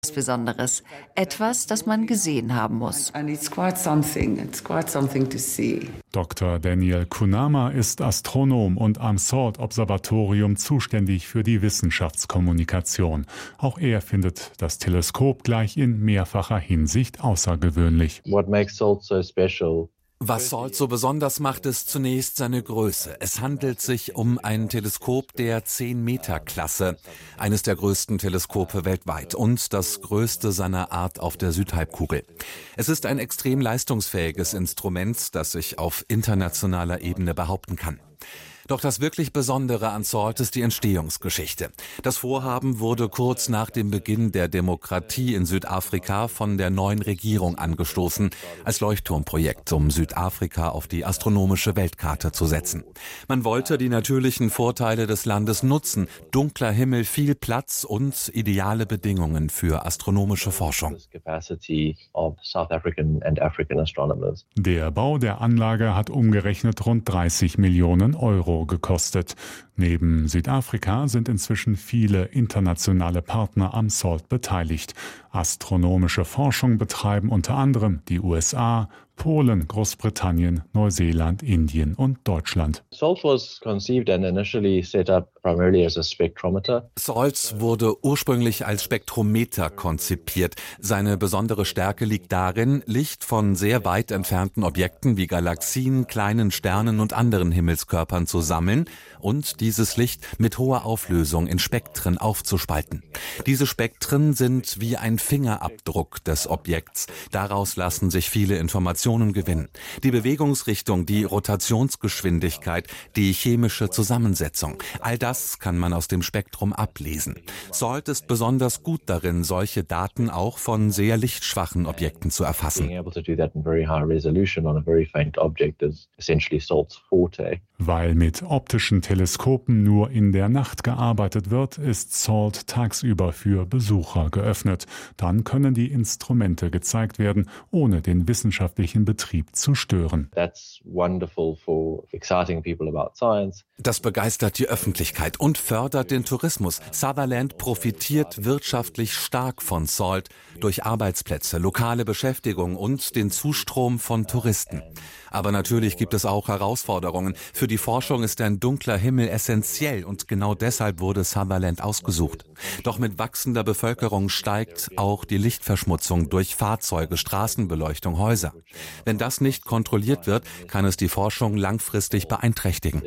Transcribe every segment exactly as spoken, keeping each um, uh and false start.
Besonderes, etwas, das man gesehen haben muss. Doktor Daniel Kunama ist Astronom und am SALT-Observatorium zuständig für die Wissenschaftskommunikation. Auch er findet das Teleskop gleich in mehrfacher Hinsicht außergewöhnlich. What makes SALT so special? Was SALT so besonders macht, ist zunächst seine Größe. Es handelt sich um ein Teleskop der zehn Meter Klasse, eines der größten Teleskope weltweit und das größte seiner Art auf der Südhalbkugel. Es ist ein extrem leistungsfähiges Instrument, das sich auf internationaler Ebene behaupten kann. Doch das wirklich Besondere an SALT ist die Entstehungsgeschichte. Das Vorhaben wurde kurz nach dem Beginn der Demokratie in Südafrika von der neuen Regierung angestoßen, als Leuchtturmprojekt, um Südafrika auf die astronomische Weltkarte zu setzen. Man wollte die natürlichen Vorteile des Landes nutzen, dunkler Himmel, viel Platz und ideale Bedingungen für astronomische Forschung. Der Bau der Anlage hat umgerechnet rund dreißig Millionen Euro gekostet. Neben Südafrika sind inzwischen viele internationale Partner am SALT beteiligt. Astronomische Forschung betreiben unter anderem die U S A, Polen, Großbritannien, Neuseeland, Indien und Deutschland. SALT was conceived and initially set up primarily as a spectrometer. SALT wurde ursprünglich als Spektrometer konzipiert. Seine besondere Stärke liegt darin, Licht von sehr weit entfernten Objekten wie Galaxien, kleinen Sternen und anderen Himmelskörpern zu sammeln und dieses Licht mit hoher Auflösung in Spektren aufzuspalten. Diese Spektren sind wie ein Fingerabdruck des Objekts. Daraus lassen sich viele Informationen gewinnen. Die Bewegungsrichtung, die Rotationsgeschwindigkeit, die chemische Zusammensetzung. All das kann man aus dem Spektrum ablesen. SALT ist besonders gut darin, solche Daten auch von sehr lichtschwachen Objekten zu erfassen. Weil mit optischen Teleskopen nur in der Nacht gearbeitet wird, ist SALT tagsüber für Besucher geöffnet. Dann können die Instrumente gezeigt werden, ohne den wissenschaftlichen Betrieb zu stören. Das begeistert die Öffentlichkeit und fördert den Tourismus. Sutherland profitiert wirtschaftlich stark von SALT durch Arbeitsplätze, lokale Beschäftigung und den Zustrom von Touristen. Aber natürlich gibt es auch Herausforderungen. Für die Forschung ist ein dunkler Himmel essentiell und genau deshalb wurde Sutherland ausgesucht. Doch mit wachsender Bevölkerung steigt auch die Lichtverschmutzung durch Fahrzeuge, Straßenbeleuchtung, Häuser. Wenn das nicht kontrolliert wird, kann es die Forschung langfristig beeinträchtigen.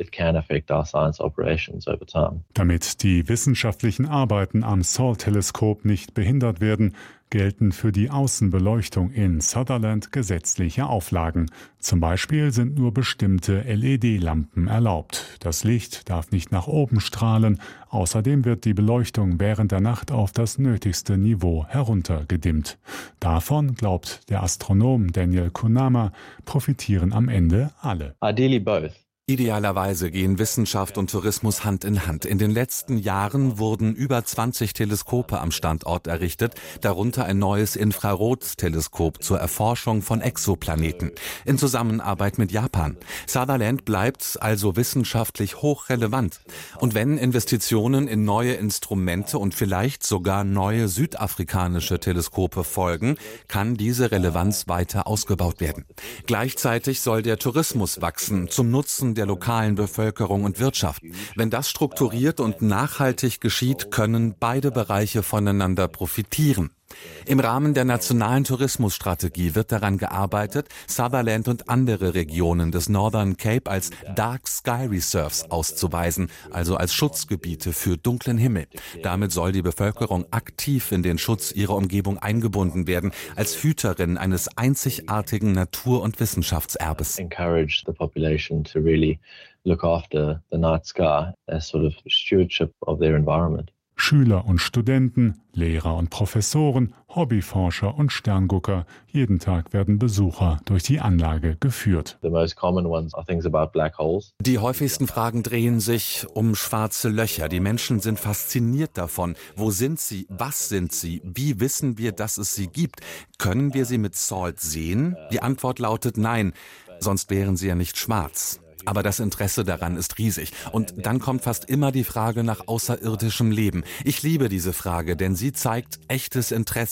Damit die wissenschaftlichen Arbeiten am SALT-Teleskop nicht behindert werden, gelten für die Außenbeleuchtung in Sutherland gesetzliche Auflagen. Zum Beispiel sind nur bestimmte L E D-Lampen erlaubt. Das Licht darf nicht nach oben strahlen. Außerdem wird die Beleuchtung während der Nacht auf das nötigste Niveau heruntergedimmt. Davon, glaubt der Astronom Daniel Kunama, profitieren am Ende alle. Ideally both. Idealerweise gehen Wissenschaft und Tourismus Hand in Hand. In den letzten Jahren wurden über zwanzig Teleskope am Standort errichtet, darunter ein neues Infrarotteleskop zur Erforschung von Exoplaneten, in Zusammenarbeit mit Japan. Sutherland bleibt also wissenschaftlich hochrelevant. Und wenn Investitionen in neue Instrumente und vielleicht sogar neue südafrikanische Teleskope folgen, kann diese Relevanz weiter ausgebaut werden. Gleichzeitig soll der Tourismus wachsen, zum Nutzen der lokalen Bevölkerung und Wirtschaft. Wenn das strukturiert und nachhaltig geschieht, können beide Bereiche voneinander profitieren. Im Rahmen der nationalen Tourismusstrategie wird daran gearbeitet, Sutherland und andere Regionen des Northern Cape als Dark Sky Reserves auszuweisen, also als Schutzgebiete für dunklen Himmel. Damit soll die Bevölkerung aktiv in den Schutz ihrer Umgebung eingebunden werden, als Hüterin eines einzigartigen Natur- und Wissenschaftserbes. Encourage the population to really look after the night sky as sort of stewardship of their environment. Schüler und Studenten, Lehrer und Professoren, Hobbyforscher und Sterngucker. Jeden Tag werden Besucher durch die Anlage geführt. The most common ones are things about black holes. Die häufigsten Fragen drehen sich um schwarze Löcher. Die Menschen sind fasziniert davon. Wo sind sie? Was sind sie? Wie wissen wir, dass es sie gibt? Können wir sie mit SALT sehen? Die Antwort lautet nein, sonst wären sie ja nicht schwarz. Aber das Interesse daran ist riesig. Und dann kommt fast immer die Frage nach außerirdischem Leben. Ich liebe diese Frage, denn sie zeigt echtes Interesse